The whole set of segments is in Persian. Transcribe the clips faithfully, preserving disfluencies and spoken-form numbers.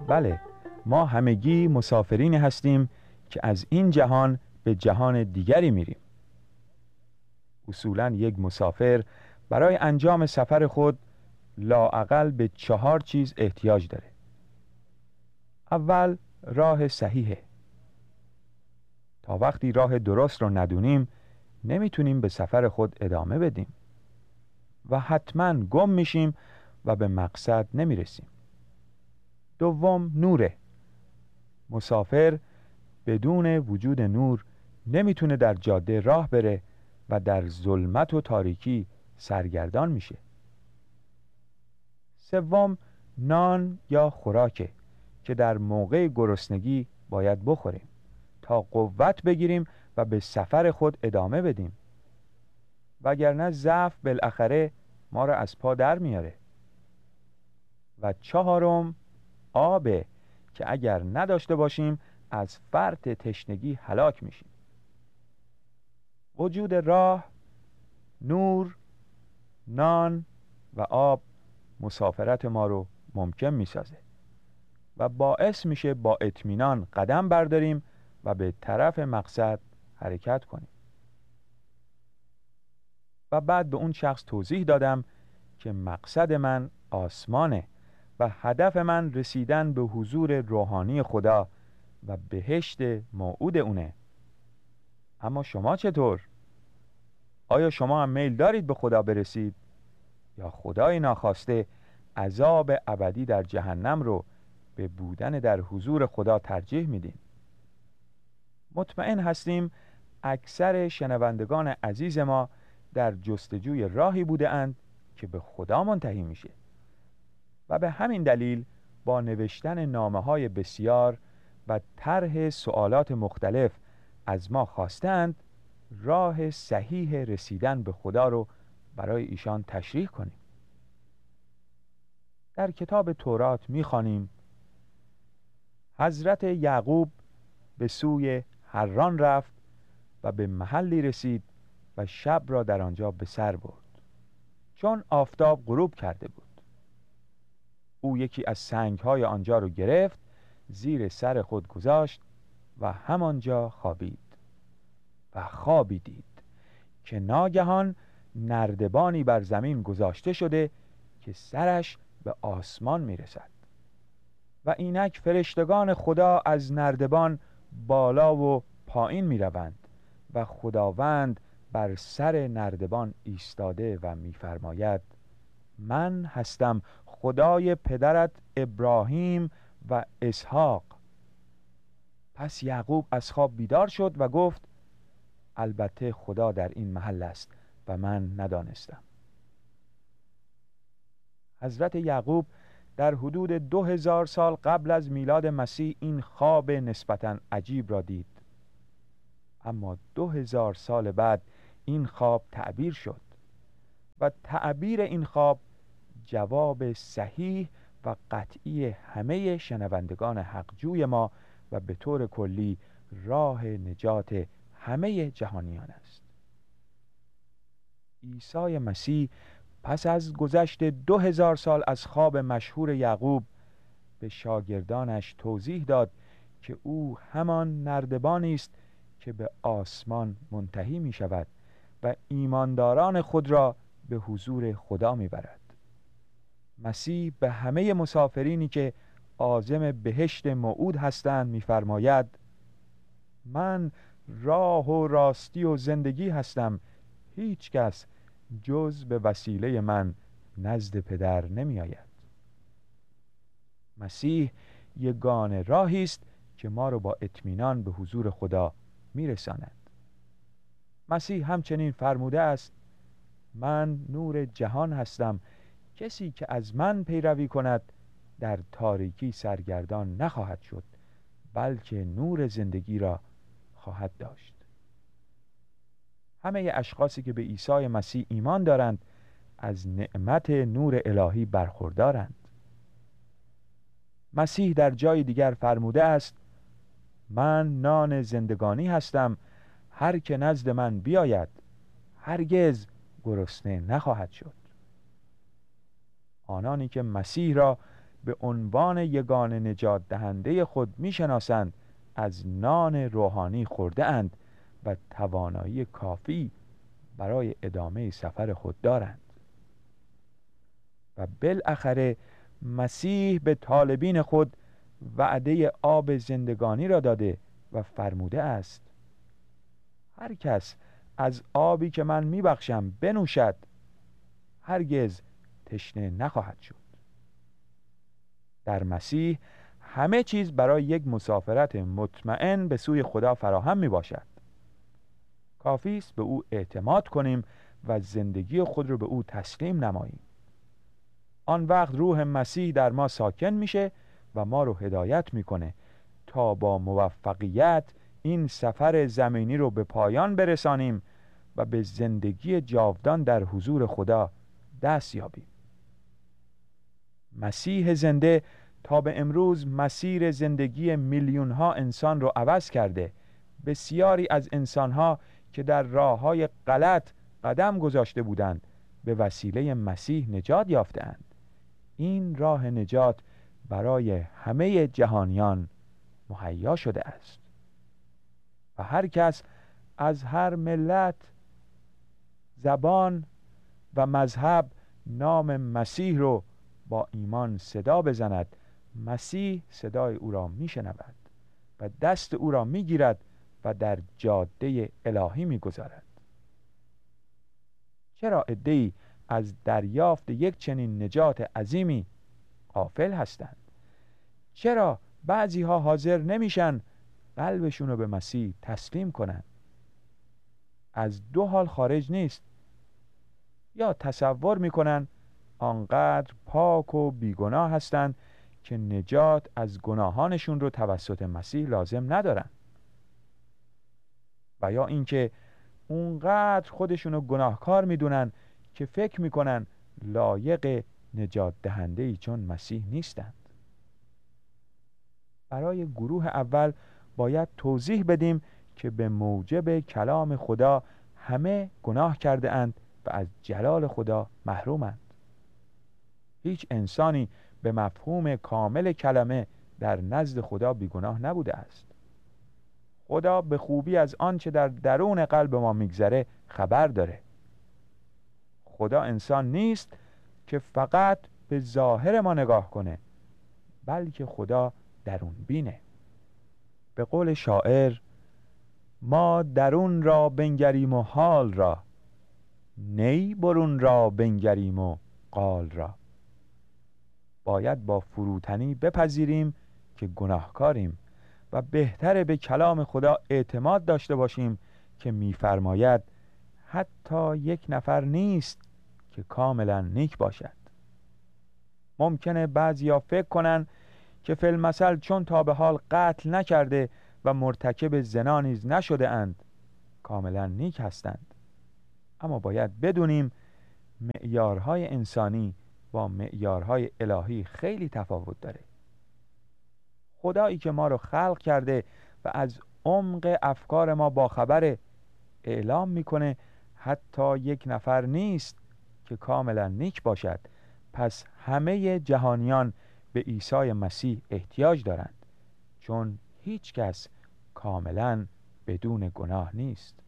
بله، ما همگی مسافرینی هستیم که از این جهان به جهان دیگری میریم. اصولاً یک مسافر برای انجام سفر خود لااقل به چهار چیز احتیاج داره. اول، راه صحیحه. تا وقتی راه درست رو ندونیم نمیتونیم به سفر خود ادامه بدیم و حتما گم میشیم و به مقصد نمیرسیم. دوم، نوره. مسافر بدون وجود نور نمیتونه در جاده راه بره و در ظلمت و تاریکی سرگردان میشه. سوم، نان یا خوراکه که در موقع گرسنگی باید بخوریم تا قوت بگیریم و به سفر خود ادامه بدیم، وگرنه ضعف بالاخره ما را از پا در میاره. و چهارم، آبه که اگر نداشته باشیم از فرط تشنگی هلاک میشیم. وجود راه، نور، نان و آب مسافرت ما رو ممکن میسازه و باعث میشه با اطمینان قدم برداریم و به طرف مقصد حرکت کنیم. و بعد به اون شخص توضیح دادم که مقصد من آسمانه و هدف من رسیدن به حضور روحانی خدا و بهشت موعود اونه. اما شما چطور؟ آیا شما هم میل دارید به خدا برسید یا خدای ناخواسته عذاب ابدی در جهنم رو به بودن در حضور خدا ترجیح میدین؟ مطمئن هستیم اکثر شنوندگان عزیز ما در جستجوی راهی بوده اند که به خدا منتهی میشه و به همین دلیل با نوشتن نامه‌های بسیار و طرح سوالات مختلف از ما خواستند راه صحیح رسیدن به خدا رو برای ایشان تشریح کنیم. در کتاب تورات می‌خوانیم حضرت یعقوب به سوی حران رفت و به محلی رسید و شب را در آنجا به سر برد چون آفتاب غروب کرده بود. او یکی از سنگ‌های آنجا رو گرفت، زیر سر خود گذاشت و همانجا خوابید و خوابی دید که ناگهان نردبانی بر زمین گذاشته شده که سرش به آسمان میرسد و اینک فرشتگان خدا از نردبان بالا و پایین میروند و خداوند بر سر نردبان ایستاده و میفرماید من هستم خدای پدرت ابراهیم و اسحاق. پس یعقوب از خواب بیدار شد و گفت البته خدا در این محل است و من ندانستم. حضرت یعقوب در حدود دو هزار سال قبل از میلاد مسیح این خواب نسبتاً عجیب را دید، اما دو هزار سال بعد این خواب تعبیر شد و تعبیر این خواب جواب صحیح و قطعی همه شنوندگان حقجوی ما و به طور کلی راه نجات همه جهانیان است. عیسی مسیح پس از گذشت دو هزار سال از خواب مشهور یعقوب به شاگردانش توضیح داد که او همان نردبانی است که به آسمان منتهی می شود و ایمانداران خود را به حضور خدا می برد. مسیح به همه مسافرینی که عازم بهشت موعود هستند می فرماید من راه و راستی و زندگی هستم، هیچ کس جز به وسیله من نزد پدر نمی آید. مسیح یگانه راهی است که ما را با اطمینان به حضور خدا می رساند. مسیح همچنین فرموده است من نور جهان هستم، کسی که از من پیروی کند در تاریکی سرگردان نخواهد شد بلکه نور زندگی را خواهد داشت. همه اشخاصی که به عیسی مسیح ایمان دارند از نعمت نور الهی برخوردارند. مسیح در جای دیگر فرموده است من نان زندگانی هستم، هر که نزد من بیاید هرگز گرسنه نخواهد شد. آنانی که مسیح را به عنوان یگانه نجات دهنده خود میشناسند از نان روحانی خورده اند و توانایی کافی برای ادامه سفر خود دارند. و بالاخره مسیح به طالبین خود وعده آب زندگانی را داده و فرموده است: هر کس از آبی که من میبخشم بنوشد هرگز تشنه نخواهد شد. در مسیح همه چیز برای یک مسافرت مطمئن به سوی خدا فراهم می باشد. کافی است به او اعتماد کنیم و زندگی خود را به او تسلیم نماییم. آن وقت روح مسیح در ما ساکن میشه و ما رو هدایت میکنه تا با موفقیت این سفر زمینی رو به پایان برسانیم و به زندگی جاودان در حضور خدا دست یابیم. مسیح زنده تا به امروز مسیر زندگی میلیون ها انسان رو عوض کرده. بسیاری از انسان ها که در راههای غلط قدم گذاشته بودند به وسیله مسیح نجات یافتند. این راه نجات برای همه جهانیان مهیا شده است و هر کس از هر ملت، زبان و مذهب نام مسیح رو با ایمان صدا بزند، مسیح صدای او را میشنود و دست او را میگیرد و در جاده الهی میگذارد. چرا عده‌ای از دریافت یک چنین نجات عظیمی غافل هستند؟ چرا بعضی ها حاضر نمیشن قلبشون رو به مسیح تسلیم کنند؟ از دو حال خارج نیست: یا تصور میکنن آنقدر پاک و بیگناه هستند که نجات از گناهانشون رو توسط مسیح لازم ندارن، و یا اینکه اونقدر خودشونو گناهکار میدونن که فکر میکنن لایق نجات دهنده‌ای چون مسیح نیستند. برای گروه اول باید توضیح بدیم که به موجب کلام خدا همه گناه کرده اند و از جلال خدا محرومند. هیچ انسانی به مفهوم کامل کلمه در نزد خدا بیگناه نبوده است. خدا به خوبی از آنچه در درون قلب ما میگذره خبر داره. خدا انسان نیست که فقط به ظاهر ما نگاه کنه، بلکه خدا درون بینه. به قول شاعر: ما درون را بنگریم و حال را، نی برون را بنگریم و قال را. باید با فروتنی بپذیریم که گناهکاریم و بهتره به کلام خدا اعتماد داشته باشیم که می‌فرماید حتی یک نفر نیست که کاملا نیک باشد. ممکنه بعضیا فکر کنن که فی المثل چون تا به حال قتل نکرده و مرتکب زنا نیز نشده اند کاملا نیک هستند. اما باید بدونیم معیارهای انسانی با معیارهای الهی خیلی تفاوت داره. خدایی که ما رو خلق کرده و از عمق افکار ما باخبره اعلام میکنه حتی یک نفر نیست که کاملا نیک باشد. پس همه جهانیان به عیسی مسیح احتیاج دارند، چون هیچ کس کاملا بدون گناه نیست.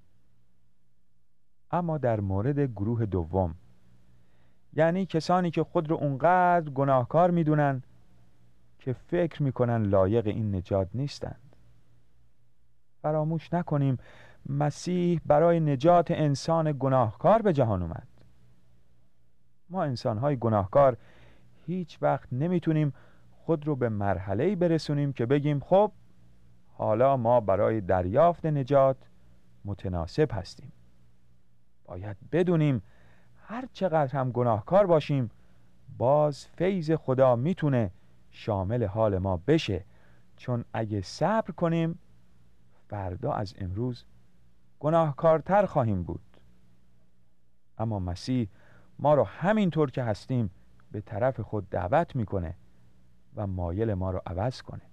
اما در مورد گروه دوم، یعنی کسانی که خود رو اونقدر گناهکار میدونن که فکر میکنن لایق این نجات نیستند، فراموش نکنیم مسیح برای نجات انسان گناهکار به جهان اومد. ما انسان‌های گناهکار هیچ وقت نمیتونیم خود رو به مرحله‌ای برسونیم که بگیم خب حالا ما برای دریافت نجات متناسب هستیم. باید بدونیم هر چقدر هم گناهکار باشیم باز فیض خدا میتونه شامل حال ما بشه، چون اگه صبر کنیم فردا از امروز گناهکارتر خواهیم بود. اما مسیح ما رو همینطور که هستیم به طرف خود دعوت میکنه و مایل ما رو عوض کنه.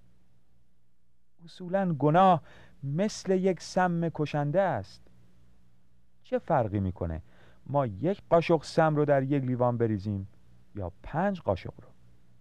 اصولاً گناه مثل یک سم کشنده است. چه فرقی میکنه ما یک قاشق سم رو در یک لیوان بریزیم یا پنج قاشق رو؟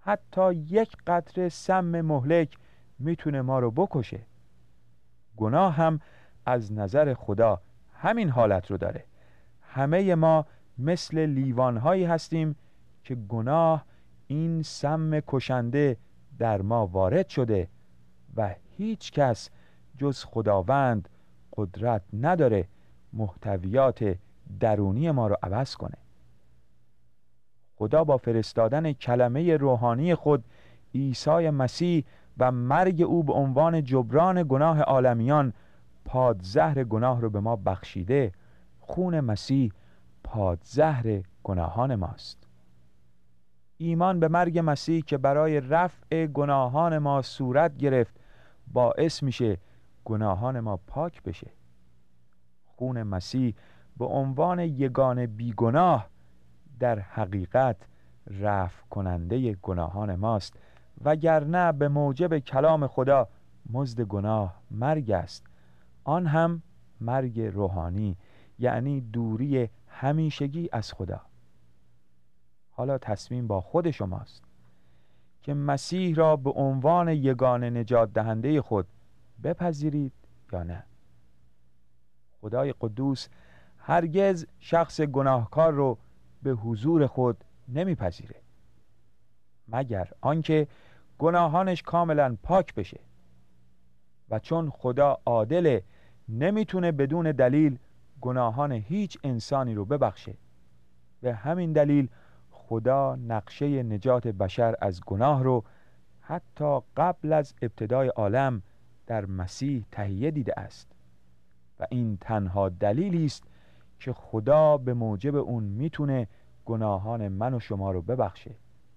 حتی یک قطره سم مهلک میتونه ما رو بکشه. گناه هم از نظر خدا همین حالت رو داره. همه ما مثل لیوانهایی هستیم که گناه این سم کشنده در ما وارد شده و هیچ کس جز خداوند قدرت نداره محتویات درونی ما رو عوض کنه. خدا با فرستادن کلمه روحانی خود عیسی مسیح و مرگ او به عنوان جبران گناه عالمیان پادزهر گناه رو به ما بخشیده. خون مسیح پادزهر گناهان ماست. ایمان به مرگ مسیح که برای رفع گناهان ما صورت گرفت باعث میشه گناهان ما پاک بشه. خون مسیح به عنوان یگانه بیگناه در حقیقت رفع کننده گناهان ماست، وگرنه به موجب کلام خدا مزد گناه مرگ است، آن هم مرگ روحانی، یعنی دوری همیشگی از خدا. حالا تصمیم با خود شماست که مسیح را به عنوان یگانه نجات دهنده خود بپذیرید یا نه. خدای قدوس هرگز شخص گناهکار رو به حضور خود نمیپذیره مگر آنکه گناهانش کاملا پاک بشه، و چون خدا عادله نمیتونه بدون دلیل گناهان هیچ انسانی رو ببخشه. به همین دلیل خدا نقشه نجات بشر از گناه رو حتی قبل از ابتدای عالم در مسیح تهیه دیده است و این تنها دلیلی است که خدا به موجب اون میتونه گناهان من و شما رو ببخشه.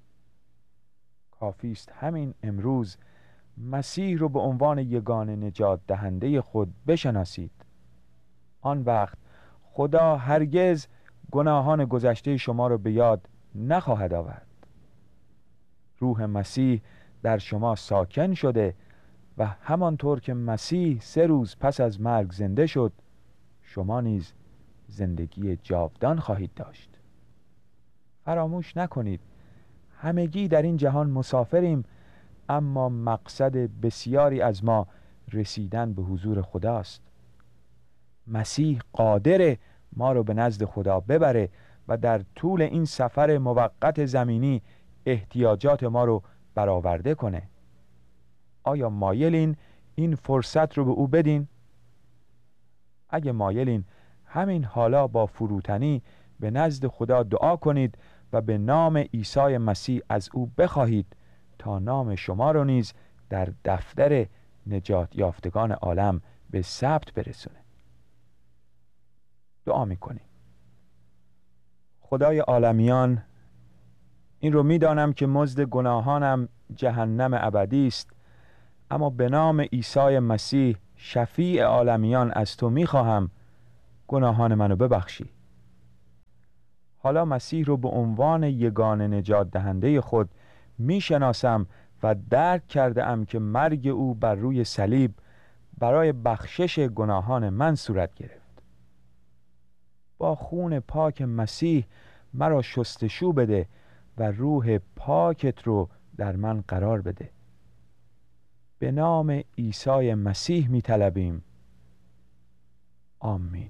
کافی است همین امروز مسیح رو به عنوان یگانه نجات دهنده خود بشناسید. آن وقت خدا هرگز گناهان گذشته شما رو به یاد نخواهد آورد. روح مسیح در شما ساکن شده و همانطور که مسیح سه روز پس از مرگ زنده شد، شما نیز زندگی جاودان خواهید داشت. فراموش نکنید همگی در این جهان مسافریم، اما مقصد بسیاری از ما رسیدن به حضور خداست. مسیح قادر ما رو به نزد خدا ببره و در طول این سفر موقت زمینی احتیاجات ما رو برآورده کنه. آیا مایلین این فرصت رو به او بدین؟ اگه مایلین همین حالا با فروتنی به نزد خدا دعا کنید و به نام عیسی مسیح از او بخواهید تا نام شما رو نیز در دفتر نجات یافتگان عالم به ثبت برسونه. دعا میکنیم. خدای عالمیان، این رو میدانم که مزد گناهانم جهنم ابدی است، اما به نام عیسی مسیح شفیع عالمیان از تو میخواهم گناهان منو ببخشی. حالا مسیح رو به عنوان یگانه نجات دهنده خود میشناسم و درک کرده ام که مرگ او بر روی صلیب برای بخشش گناهان من صورت گرفت. با خون پاک مسیح مرا شستشو بده و روح پاکت رو در من قرار بده. به نام عیسی مسیح می طلبیم. آمین.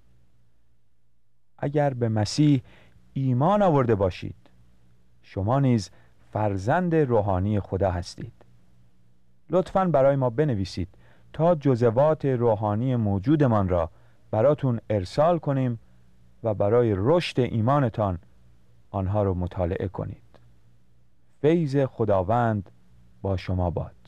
اگر به مسیح ایمان آورده باشید، شما نیز فرزند روحانی خدا هستید. لطفاً برای ما بنویسید تا جزوات روحانی موجودمان را براتون ارسال کنیم و برای رشد ایمانتان آنها را مطالعه کنید. فیض خداوند با شما باد.